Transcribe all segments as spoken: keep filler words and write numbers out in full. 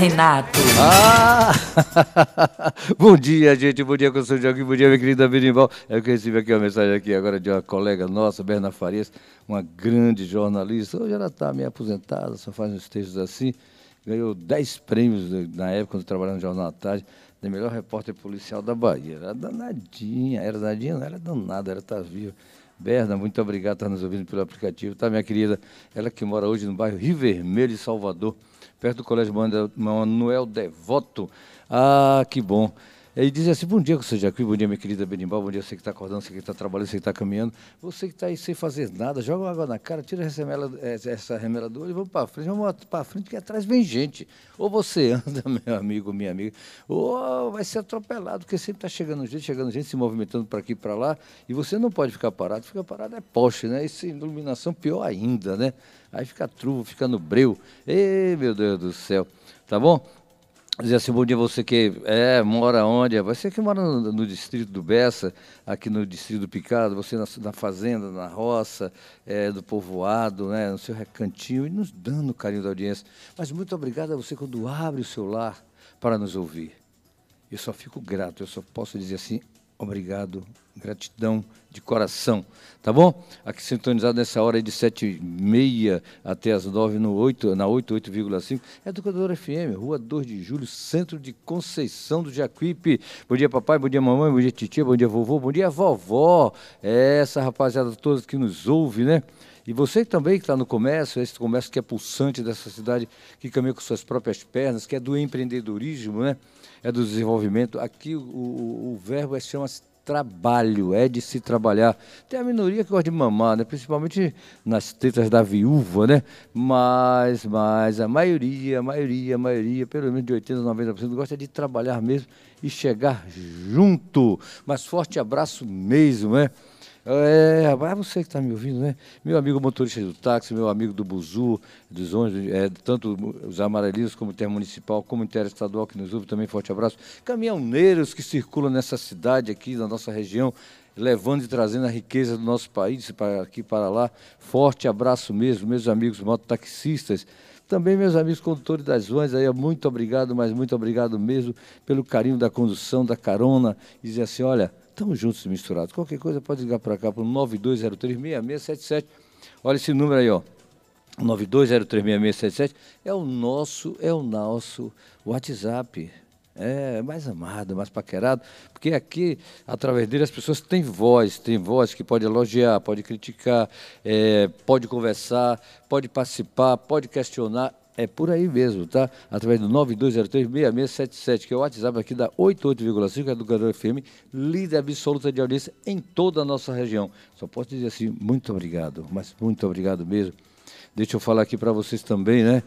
Renato. Ah! Bom dia, gente. Bom dia, com o seu Joaquim. Bom dia, minha querida Berimbau. Eu recebi aqui uma mensagem aqui agora de uma colega nossa, Berna Farias, uma grande jornalista. Hoje ela está meio aposentada, só faz uns textos assim. Ganhou dez prêmios na época, quando trabalhava no Jornal à Tarde, de melhor repórter policial da Bahia. Era danadinha, era danadinha, não era danada, ela está viva. Berna, muito obrigado por estar nos ouvindo pelo aplicativo. Tá, minha querida? Ela que mora hoje no bairro Rio Vermelho, em Salvador, perto do Colégio Manuel Devoto. Ah, que bom. Ele diz assim: bom dia, você Jacuí, bom dia, minha querida Benimbal, bom dia, você que está acordando, você que está trabalhando, você que está caminhando, você que está aí sem fazer nada, joga água na cara, tira essa remela, essa remela do olho e vamos para frente, vamos para frente, que atrás vem gente. Ou você anda, meu amigo, minha amiga, ou vai ser atropelado, porque sempre está chegando gente, chegando gente, se movimentando para aqui e para lá, e você não pode ficar parado, ficar parado é poste, né? E sem iluminação, pior ainda, né? Aí fica truvo, fica no breu. Ei, meu Deus do céu, tá bom? Dizer assim, bom dia, você que é, mora onde? Você que mora no, no distrito do Bessa, aqui no distrito do Picado, você na, na fazenda, na roça, é, do povoado, né, no seu recantinho, e nos dando o carinho da audiência. Mas muito obrigado a você quando abre o seu lar para nos ouvir. Eu só fico grato, eu só posso dizer assim, obrigado, gratidão de coração, tá bom? Aqui sintonizado nessa hora aí de sete e meia até as nove no oito, na oito, oito vírgula cinco, Educadora F M, Rua dois de Julho, Centro de Conceição do Jacuípe. Bom dia, papai, bom dia, mamãe, bom dia, titia, bom dia, vovô, bom dia, vovó. É essa rapaziada toda que nos ouve, né? E você também que está no comércio, esse comércio que é pulsante dessa cidade, que caminha com suas próprias pernas, que é do empreendedorismo, né? É do desenvolvimento. Aqui o, o, o verbo é, chama-se trabalho, é de se trabalhar. Tem a minoria que gosta de mamar, né? Principalmente nas tetas da viúva, né? Mas, mas a maioria, a maioria, a maioria, pelo menos de oitenta por cento, noventa por cento, gosta de trabalhar mesmo e chegar junto. Mas forte abraço mesmo, né? É, rapaz, você que está me ouvindo, né? Meu amigo motorista do táxi, meu amigo do Buzu, dos ônibus, é, tanto os amarelinhos como intermunicipal, como interestadual que nos ouve, também forte abraço. Caminhoneiros que circulam nessa cidade aqui, na nossa região, levando e trazendo a riqueza do nosso país para aqui para lá. Forte abraço mesmo, meus amigos mototaxistas. Também meus amigos condutores das vans, aí, muito obrigado, mas muito obrigado mesmo pelo carinho da condução, da carona. E dizer assim, olha, estamos juntos e misturados. Qualquer coisa pode ligar para cá para o nove dois zero três, seis seis sete sete. Olha esse número aí, ó. nove dois zero três, seis seis sete sete é o nosso, é o nosso WhatsApp. É mais amado, mais paquerado, porque aqui, através dele, as pessoas têm voz, têm voz que pode elogiar, pode criticar, é, pode conversar, pode participar, pode questionar. É por aí mesmo, tá? Através do nove dois zero três, seis seis sete sete, que é o WhatsApp aqui da oitenta e oito vírgula cinco, Educadora F M, líder absoluta de audiência em toda a nossa região. Só posso dizer assim, muito obrigado, mas muito obrigado mesmo. Deixa eu falar aqui para vocês também, né?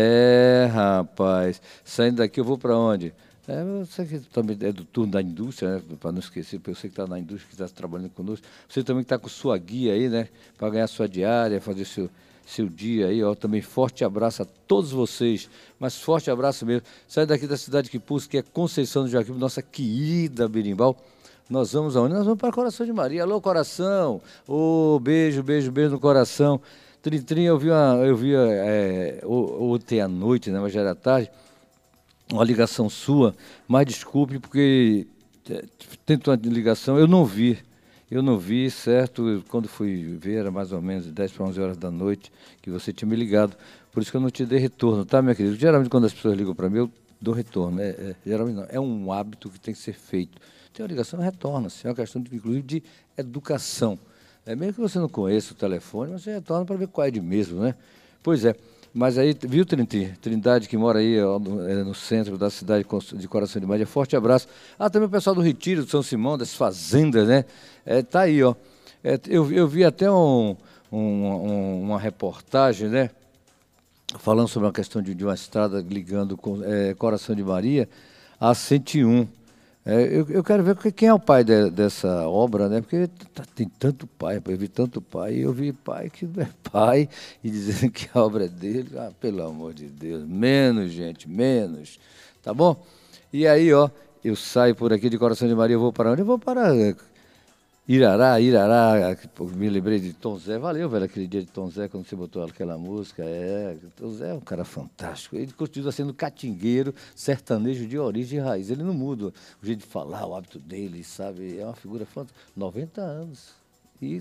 É, rapaz, saindo daqui eu vou para onde? É, você que também é do turno da indústria, né? Para não esquecer, você que está na indústria, que está trabalhando conosco, você também está com sua guia aí, né? Para ganhar sua diária, fazer seu, seu dia aí, ó. Também forte abraço a todos vocês, mas forte abraço mesmo. Sai daqui da cidade que pulsa, que é Conceição do Jacuípe, nossa querida Berimbau. Nós vamos aonde? Nós vamos para Coração de Maria. Alô, coração! Ô, oh, beijo, beijo, beijo no coração. Trin-trin, eu vi, uma, eu vi é, ontem à noite, né? Mas já era tarde, uma ligação sua, mas desculpe, porque tento uma ligação, eu não vi, eu não vi, certo? Quando fui ver, era mais ou menos dez para onze horas da noite, que você tinha me ligado, por isso que eu não te dei retorno, tá, minha querida? Geralmente, quando as pessoas ligam para mim, eu dou retorno, é, é, geralmente não, é um hábito que tem que ser feito. Tem uma ligação, retorna-se, é uma questão, de, inclusive, de educação. É mesmo que você não conheça o telefone, mas você retorna para ver qual é de mesmo, né? Pois é. Mas aí, viu, Trindade, que mora aí ó, no, é, no centro da cidade de Coração de Maria, forte abraço. Ah, também o pessoal do Retiro, do São Simão, das fazendas, né? É, tá aí, ó. É, eu, eu vi até um, um, um, uma reportagem, né? Falando sobre uma questão de, de uma estrada ligando com, é, Coração de Maria a cento e um. É, eu, eu quero ver quem é o pai de, dessa obra, né? Porque tá, tem tanto pai, eu vi tanto pai, e eu vi pai que não é pai, e dizendo que a obra é dele. Ah, pelo amor de Deus, menos, gente, menos, tá bom? E aí, ó, eu saio por aqui de Coração de Maria, eu vou para onde? Eu vou para Irará, Irará, me lembrei de Tom Zé. Valeu, velho, aquele dia de Tom Zé, quando você botou aquela música. É, Tom Zé é um cara fantástico. Ele continua sendo catingueiro, sertanejo de origem e raiz. Ele não muda o jeito de falar, o hábito dele, sabe? É uma figura fantástica. noventa anos. E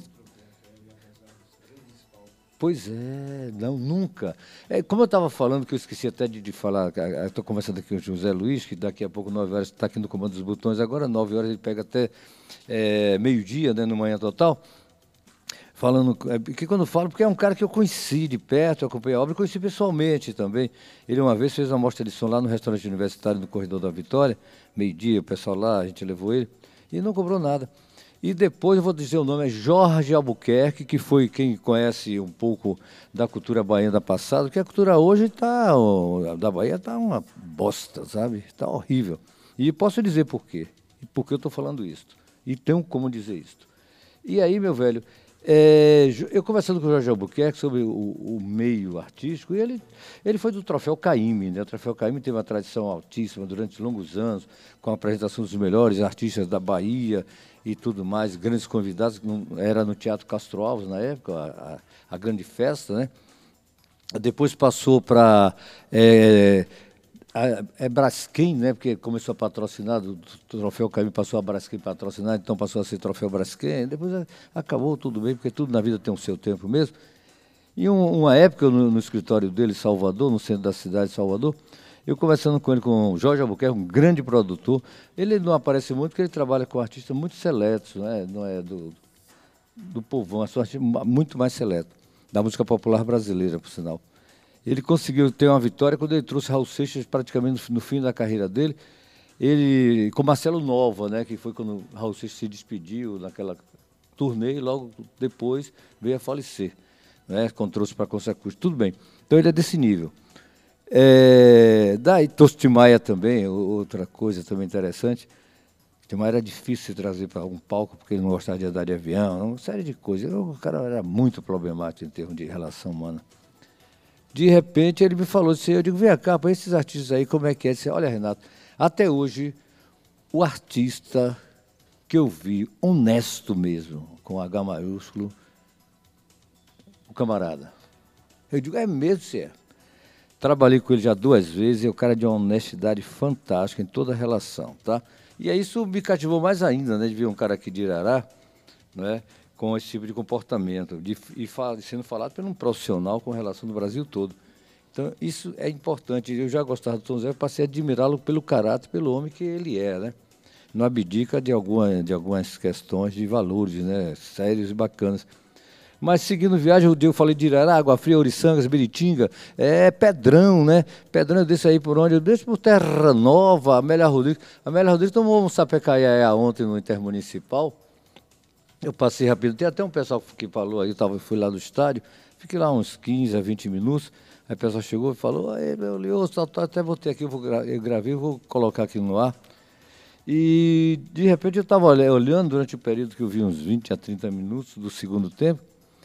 pois é, não, nunca. É, como eu estava falando, que eu esqueci até de, de falar, estou conversando aqui com o José Luiz, que daqui a pouco, nove horas, está aqui no comando dos botões, agora nove horas ele pega até é, meio-dia, né, no Manhã Total, falando, é, que quando eu falo, porque é um cara que eu conheci de perto, eu acompanhei a obra, e conheci pessoalmente também. Ele uma vez fez uma mostra de som lá no restaurante universitário, no Corredor da Vitória, meio-dia, o pessoal lá, a gente levou ele, e não cobrou nada. E depois eu vou dizer o nome, é Jorge Albuquerque, que foi quem conhece um pouco da cultura baiana passada, porque a cultura hoje está, da Bahia está uma bosta, sabe? Está horrível. E posso dizer por quê, e por que eu estou falando isso. E tenho como dizer isso. E aí, meu velho, é, eu conversando com o Jorge Albuquerque sobre o, o meio artístico, e ele, ele foi do Troféu Caymmi, né? O Troféu Caymmi teve uma tradição altíssima durante longos anos, com a apresentação dos melhores artistas da Bahia, e tudo mais, grandes convidados, era no Teatro Castro Alves na época, a, a, a grande festa, né? Depois passou para é, é Braskem, né? Porque começou a patrocinar, do Troféu Caymmi passou a Braskem patrocinar, então passou a ser Troféu Braskem, depois acabou tudo bem, porque tudo na vida tem o seu tempo mesmo. E um, uma época, no, no escritório dele, em Salvador, no centro da cidade de Salvador, eu conversando com ele, com o Jorge Albuquerque, um grande produtor, ele não aparece muito porque ele trabalha com artistas muito seletos, né? Não é do, do povão, é só artista muito mais seleto, da música popular brasileira, por sinal. Ele conseguiu ter uma vitória quando ele trouxe Raul Seixas praticamente no, no fim da carreira dele, ele com Marcelo Nova, né? Que foi quando Raul Seixas se despediu naquela turnê e logo depois veio a falecer, né? Quando trouxe para Consecuste, tudo bem. Então ele é desse nível. É, daí Tim Maia também, outra coisa também interessante. Tim Maia era difícil de trazer para um palco porque ele não gostava de andar de avião, uma série de coisas. O cara era muito problemático em termos de relação humana. De repente ele me falou assim, eu digo, vem cá, para esses artistas aí, como é que é? Ele disse, olha, Renato, até hoje o artista que eu vi, honesto mesmo, com H maiúsculo, o camarada. Eu digo, é mesmo, se é. Trabalhei com ele já duas vezes, é um cara de uma honestidade fantástica em toda a relação, tá? E aí isso me cativou mais ainda, né, de ver um cara aqui de Irará, né, com esse tipo de comportamento, de, e fala, sendo falado por um profissional com relação do Brasil todo. Então, isso é importante. Eu já gostava do Tom Zé, passei a admirá-lo pelo caráter, pelo homem que ele é, né? Não abdica de, alguma, de algumas questões de valores, né, sérios e bacanas. Mas seguindo viagem, eu falei de Irará, Água Fria, Oriçangas, Biritinga, é Pedrão, né? Pedrão eu desço aí por onde? Eu desço por Terra Nova, Amélia Rodrigues. A Amélia Rodrigues tomou um sapecaiaia ontem no Intermunicipal. Eu passei rápido, tem até um pessoal que falou aí, eu tava, fui lá no estádio, fiquei lá uns quinze a vinte minutos, aí o pessoal chegou e falou, aí meu Lioso, tal, tal, até botei aqui, eu, vou gra eu gravei, vou colocar aqui no ar. E de repente eu estava olhando durante o período que eu vi uns vinte a trinta minutos do segundo tempo,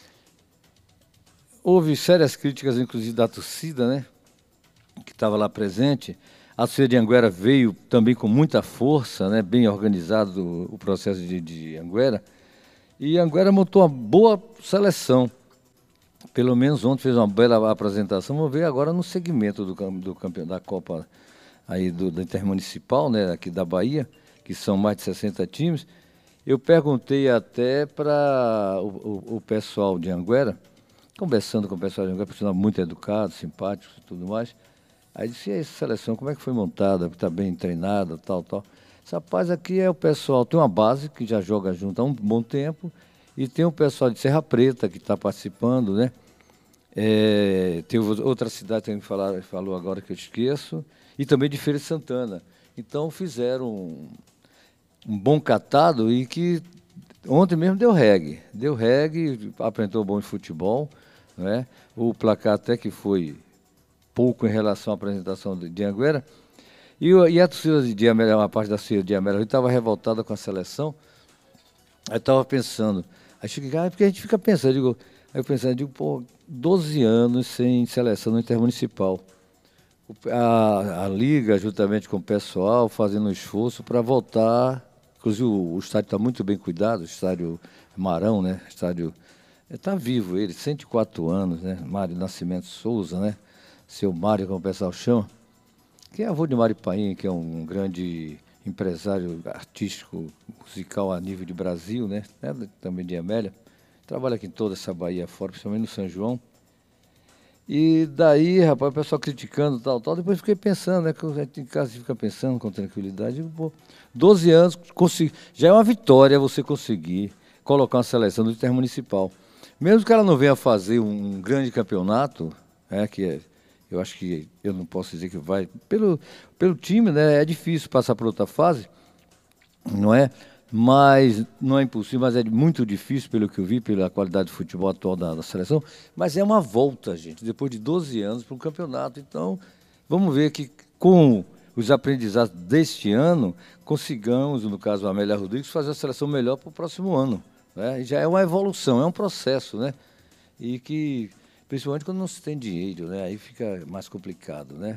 houve sérias críticas, inclusive da torcida, né, que estava lá presente. A torcida de Anguera veio também com muita força, né, bem organizado o processo de, de Anguera. E Anguera montou uma boa seleção. Pelo menos ontem fez uma bela apresentação. Vamos ver agora no segmento do, do campeão da Copa aí do, do Intermunicipal, né, aqui da Bahia, que são mais de sessenta times. Eu perguntei até para o, o, o pessoal de Anguera, conversando com o pessoal de Anguera, pessoal muito educado, simpático e tudo mais. Aí disse, e essa seleção, como é que foi montada? Está bem treinada, tal, tal. Esse rapaz aqui é o pessoal, tem uma base que já joga junto há um bom tempo, e tem o pessoal de Serra Preta que está participando, né? É, tem outra cidade que falar, falou agora que eu esqueço, e também de Feira de Santana. Então fizeram um, um bom catado e que ontem mesmo deu reggae. Deu reggae, apresentou bom de futebol, né? O placar até que foi pouco em relação à apresentação de, de Anguera. E, e a torcida de Amélia, uma parte da torcida de Amélia estava revoltada com a seleção. Aí estava pensando, aí cheguei, ah, porque a gente fica pensando, digo, aí eu pensando, digo, pô, doze anos sem seleção no Intermunicipal. A, a Liga, juntamente com o pessoal, fazendo um esforço para voltar Inclusive, o, o estádio está muito bem cuidado, o estádio Marão, né? Estádio está vivo ele, cento e quatro anos, né? Mário Nascimento Souza, né? Seu Mário, como o pessoal chama, que é avô de Mário Paim, que é um grande empresário artístico, musical a nível de Brasil, né? É, também de Amélia. Trabalha aqui em toda essa Bahia fora, principalmente no São João. E daí, rapaz, o pessoal criticando tal, tal. Depois fiquei pensando, né? Que a gente em casa fica pensando com tranquilidade. Digo, pô, doze anos, consegui, já é uma vitória você conseguir colocar uma seleção do intermunicipal. Mesmo que ela não venha fazer um grande campeonato, é, que é, eu acho que eu não posso dizer que vai. Pelo, pelo time, né? É difícil passar por outra fase, não é? Mas não é impossível, mas é muito difícil, pelo que eu vi, pela qualidade de futebol atual da, da seleção. Mas é uma volta, gente, depois de doze anos para um campeonato. Então, vamos ver que com os aprendizados deste ano, consigamos, no caso a Amélia Rodrigues, fazer a seleção melhor para o próximo ano. Né? E já é uma evolução, é um processo, né? E que, principalmente quando não se tem dinheiro, né? Aí fica mais complicado, né?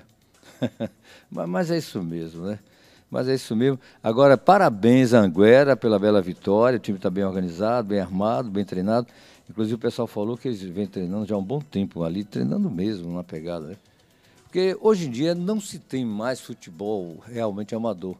mas, mas é isso mesmo, né? Mas é isso mesmo. Agora, parabéns a Anguera pela bela vitória. O time está bem organizado, bem armado, bem treinado. Inclusive, o pessoal falou que eles vêm treinando já há um bom tempo ali, treinando mesmo na pegada, né? Porque hoje em dia não se tem mais futebol realmente amador.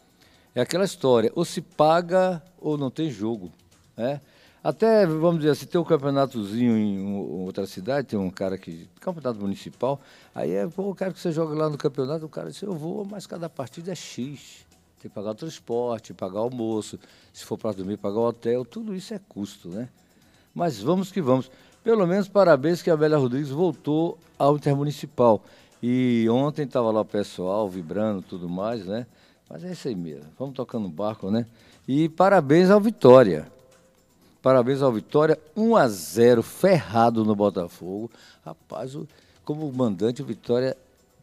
É aquela história, ou se paga ou não tem jogo, né? Até, vamos dizer assim, tem um campeonatozinho em outra cidade, tem um cara que... Campeonato municipal, aí é, pô, eu quero que você jogue lá no campeonato, o cara disse, eu vou, mas cada partida é X. Tem que pagar o transporte, pagar o almoço, se for para dormir, pagar o hotel, tudo isso é custo, né? Mas vamos que vamos. Pelo menos parabéns que a Amélia Rodrigues voltou ao intermunicipal. E ontem estava lá o pessoal vibrando e tudo mais, né? Mas é isso aí mesmo, vamos tocando barco, né? E parabéns ao Vitória. Parabéns ao Vitória, um a zero, ferrado no Botafogo. Rapaz, o, como mandante, o Vitória,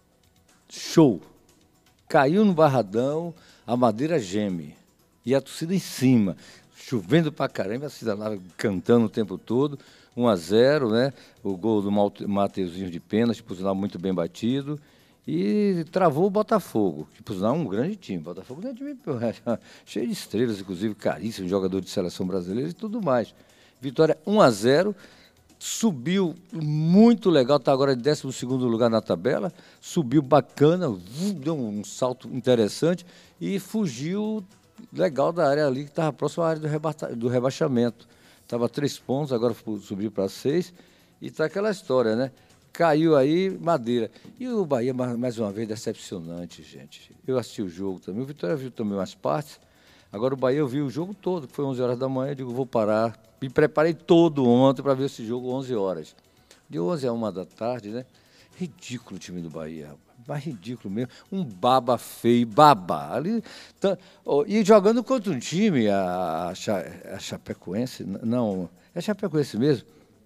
show. Caiu no Barradão, a madeira geme. E a torcida em cima, chovendo pra caramba, a torcida lá cantando o tempo todo. um a zero, né? O gol do Mateuzinho de pênalti, por sinal, muito bem batido. E travou o Botafogo, que por sinal é um grande time. O Botafogo é um time cheio de estrelas, inclusive caríssimo, jogador de seleção brasileira e tudo mais. Vitória um a zero, subiu muito legal, está agora em décimo segundo lugar na tabela, subiu bacana, deu um salto interessante e fugiu legal da área ali, que estava próximo à área do, reba do rebaixamento. Estava a três pontos, agora subiu para seis e está aquela história, né? Caiu aí, madeira. E o Bahia, mais uma vez, decepcionante, gente. Eu assisti o jogo também, o Vitória viu também umas partes. Agora o Bahia eu vi o jogo todo, que foi onze horas da manhã, eu digo, vou parar. Me preparei todo ontem para ver esse jogo onze horas. De onze a uma da tarde, né? Ridículo o time do Bahia, rapaz. Mas ridículo mesmo. Um baba feio, baba. Ali, tá, oh, e jogando contra um time, a, a, a Chapecoense, não, é a Chapecoense mesmo.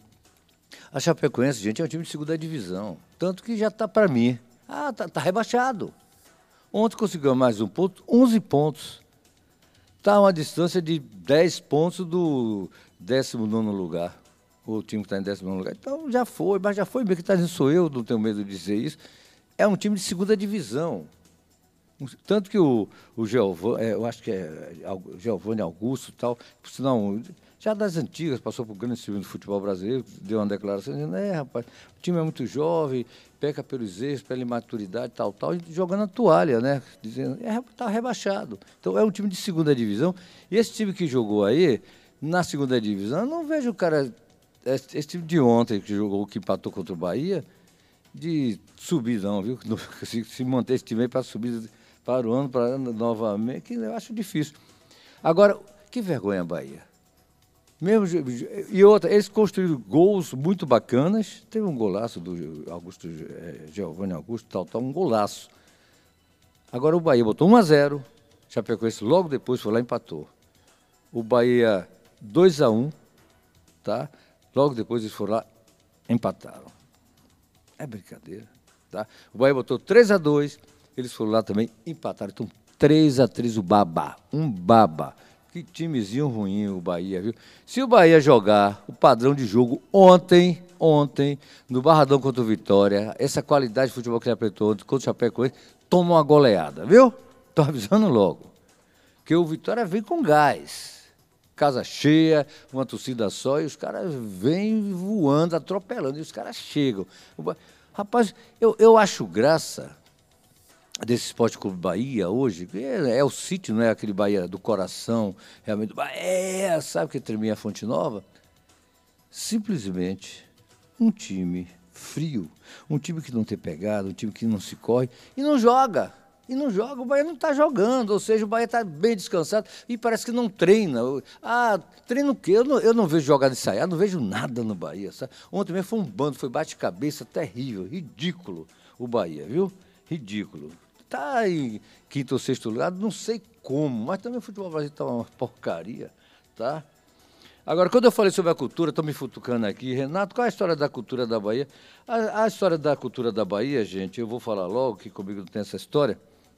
A Chapecoense, gente, é um time de segunda divisão. Tanto que já está para mim. Ah, tá, tá rebaixado. Ontem conseguiu mais um ponto, onze pontos. Está a uma distância de dez pontos do décimo nono lugar. O time que está em décimo nono lugar. Então já foi, mas já foi mesmo. Que está dizendo sou eu, não tenho medo de dizer isso. É um time de segunda divisão. Tanto que o, o Giovani, é, eu acho que é Giovani Augusto e tal, por sinal, já das antigas, passou por grande time do futebol brasileiro, deu uma declaração dizendo, é, rapaz, o time é muito jovem, peca pelos erros, pela imaturidade, tal, tal, e jogando a toalha, né? Dizendo, é, tá rebaixado. Então é um time de segunda divisão. E esse time que jogou aí, na segunda divisão, eu não vejo o cara, esse, esse time de ontem que jogou, que empatou contra o Bahia, de subir não, viu? Se, se manter esse time aí para subir para o ano, para ano novamente, que eu acho difícil. Agora, que vergonha a Bahia. Mesmo, e outra, eles construíram gols muito bacanas. Teve um golaço do Augusto, é, Giovani Augusto, tal, tal, um golaço. Agora o Bahia botou um a zero, Chapecoense logo depois foi lá e empatou. O Bahia dois a um, tá? Logo depois eles foram lá e empataram. É brincadeira, tá? O Bahia botou três a dois, eles foram lá também e empataram. Então, três a três o baba, um baba. Que timezinho ruim o Bahia, viu? Se o Bahia jogar o padrão de jogo ontem, ontem, no Barradão contra o Vitória, essa qualidade de futebol que ele apresentou ontem contra o Chapecoense, toma uma goleada, viu? Estou avisando logo. Porque o Vitória vem com gás. Casa cheia, uma torcida só, e os caras vêm voando, atropelando, e os caras chegam. Rapaz, eu, eu acho graça desse Esporte Clube Bahia hoje, que é, é o sítio, não é aquele Bahia do coração, realmente do Bahia, é, sabe que treminha a Fonte Nova? Simplesmente um time frio, um time que não tem pegada, um time que não se corre e não joga. E não joga, o Bahia não está jogando, ou seja, o Bahia está bem descansado e parece que não treina. Ah, treina o quê? Eu não, eu não vejo jogada ensaiada, não vejo nada no Bahia. Sabe? Ontem mesmo foi um bando, foi bate-cabeça terrível, ridículo o Bahia, viu? Ridículo. Está em quinto ou sexto lugar, não sei como, mas também o futebol brasileiro está uma porcaria, tá? Agora, quando eu falei sobre a cultura, estou me futucando aqui. Renato, qual é a história da cultura da Bahia? A, a história da cultura da Bahia, gente, eu vou falar logo, que comigo não tem essa história.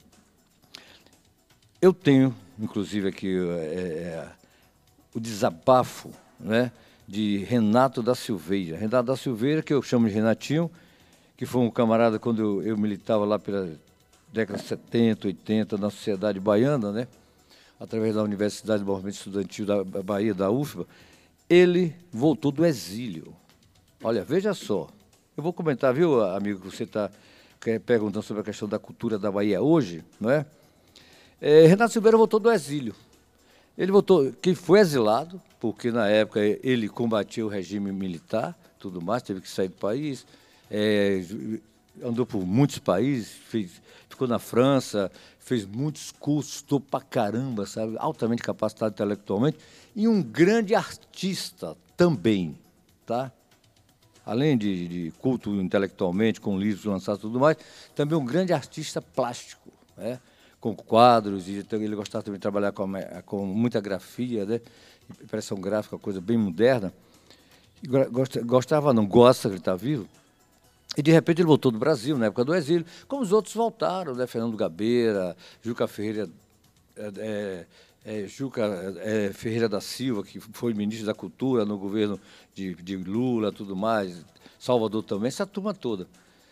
Eu tenho, inclusive, aqui é, é, o desabafo, né, de Renato da Silveira. Renato da Silveira, que eu chamo de Renatinho, que foi um camarada quando eu, eu militava lá pela década de setenta, oitenta, na sociedade baiana, né, através da Universidade do Movimento Estudantil da Bahia, da U F B A. Ele voltou do exílio. Olha, veja só. Eu vou comentar, viu, amigo, que você está perguntando sobre a questão da cultura da Bahia hoje, não é? É, Renato Silveira voltou do exílio. Ele voltou, que foi exilado, porque na época ele combatia o regime militar, tudo mais, teve que sair do país, é, andou por muitos países, fez, ficou na França, fez muitos cursos, estou pra caramba, sabe, altamente capacitado intelectualmente, e um grande artista também, tá? Além de, de culto intelectualmente, com livros lançados e tudo mais, também um grande artista plástico, né? Com quadros, e ele gostava também de trabalhar com, com muita grafia, né? Impressão gráfica, coisa bem moderna. E gostava, não, gosta que ele está vivo. E, de repente, ele voltou do Brasil, na época do exílio, como os outros voltaram, né? Fernando Gabeira, Juca Ferreira, é, é, Juca é, Ferreira da Silva, que foi ministro da Cultura no governo de, de Lula, tudo mais, Salvador também, essa turma toda.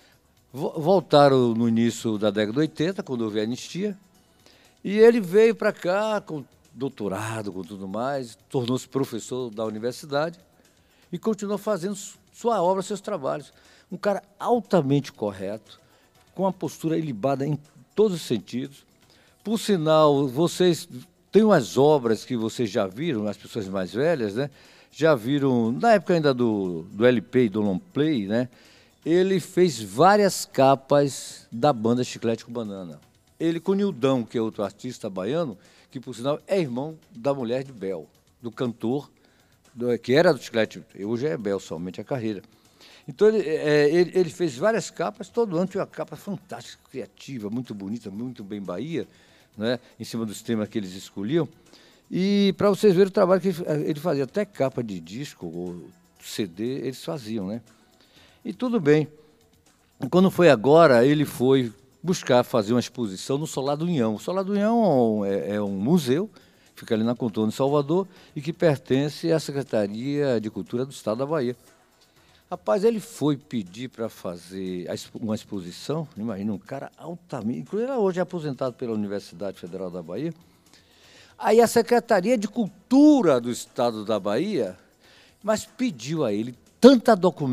Voltaram no início da década de oitenta, quando houve a anistia, e ele veio para cá com doutorado, com tudo mais, tornou-se professor da universidade e continuou fazendo sua obra, seus trabalhos. Um cara altamente correto, com uma postura ilibada em todos os sentidos. Por sinal, vocês têm umas obras que vocês já viram, as pessoas mais velhas, né? Já viram, na época ainda do, do L P e do long play, né? Ele fez várias capas da banda Chiclete com Banana. Ele com Nildão, que é outro artista baiano, que, por sinal, é irmão da mulher de Bel, do cantor, do, que era do Chiclete, hoje é Bel, somente a carreira. Então, ele, é, ele, ele fez várias capas, todo ano tinha uma capa fantástica, criativa, muito bonita, muito bem Bahia, né, em cima dos temas que eles escolhiam. E, para vocês verem o trabalho que ele, ele fazia, até capa de disco ou C D, eles faziam, né? E tudo bem. Quando foi agora, ele foi buscar fazer uma exposição no Solar do União. O Solar do União é, é um museu, fica ali na Contorno de Salvador, e que pertence à Secretaria de Cultura do Estado da Bahia. Rapaz, ele foi pedir para fazer uma exposição, imagina, um cara altamente, inclusive ele hoje é aposentado pela Universidade Federal da Bahia. Aí a Secretaria de Cultura do Estado da Bahia, mas pediu a ele tanta documentação,